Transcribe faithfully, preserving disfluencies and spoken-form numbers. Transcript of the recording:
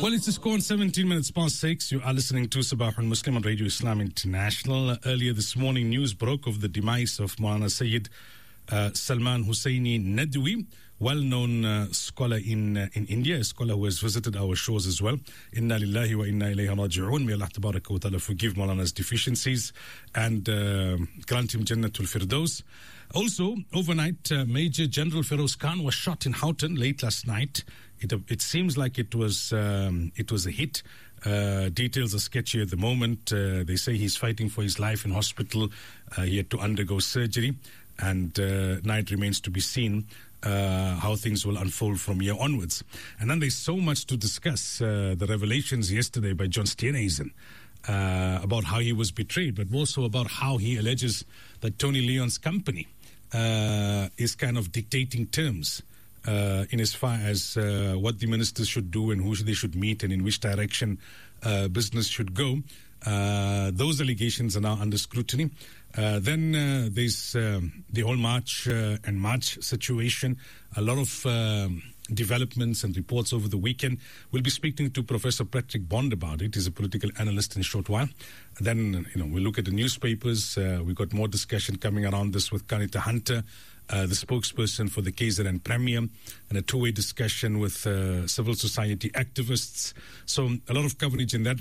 Well, it's just gone seventeen minutes past six. You are listening to Sabah al-Muslim on Radio Islam International. Earlier this morning, news broke of the demise of Maulana Sayyid uh, Salman Husseini Nadwi, well-known uh, scholar in uh, in India, a scholar who has visited our shores as well. Inna lillahi wa inna ilayhi raji'un. May Allah tabaraka wa ta'ala forgive Maulana's deficiencies and uh, grant him Jannatul Firdaus. Also, overnight, uh, Major General Feroz Khan was shot in Houghton late last night. It, it seems like it was um, it was a hit. Uh, details are sketchy at the moment. Uh, they say he's fighting for his life in hospital. Uh, he had to undergo surgery, and uh, now it remains to be seen uh, how things will unfold from here onwards. And then there's so much to discuss. Uh, the revelations yesterday by John Steenhuisen uh, about how he was betrayed, but also about how he alleges that Tony Leon's company uh, is kind of dictating terms Uh, in as far as uh, what the ministers should do and who they should meet and in which direction uh, business should go. Uh, those allegations are now under scrutiny. Uh, then uh, there's um, the whole March uh, and March situation. A lot of um, developments and reports over the weekend. We'll be speaking to Professor Patrick Bond about it. He's a political analyst in a short while. Then, you know, we'll look at the newspapers. Uh, we've got more discussion coming around this with Kanita Hunter, Uh, the spokesperson for the K Z N Premier, and a two-way discussion with uh, civil society activists. So a lot of coverage in that